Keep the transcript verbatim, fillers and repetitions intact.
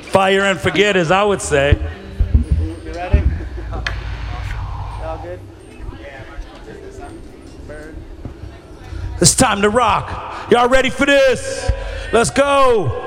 Fire and forget, as I would say. You ready? All good? It's time to rock. Y'all ready for this? Let's go.